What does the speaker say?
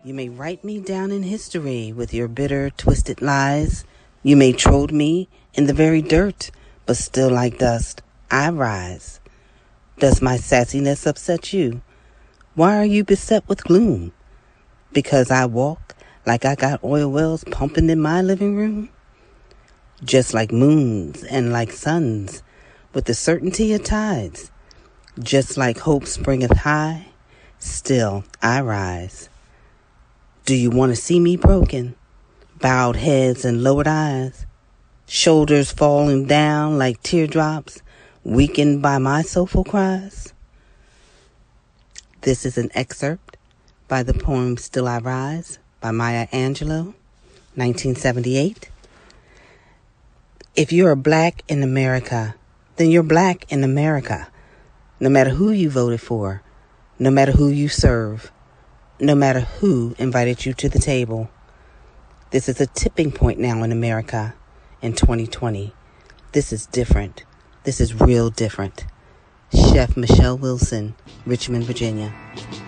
You may write me down in history with your bitter, twisted lies. You may trode me in the very dirt, but still like dust, I rise. Does my sassiness upset you? Why are you beset with gloom? Because I walk like I got oil wells pumping in my living room? Just like moons and like suns, with the certainty of tides. Just like hope springeth high, still I rise. Do you want to see me broken? Bowed heads and lowered eyes, shoulders falling down like teardrops, weakened by my soulful cries? This is an excerpt by the poem Still I Rise by Maya Angelou, 1978. If you're black in America, then you're black in America. No matter who you voted for, no matter who you serve, no matter who invited you to the table. This is a tipping point now in America in 2020. This is different. This is real different. Chef Michelle Wilson, Richmond, Virginia.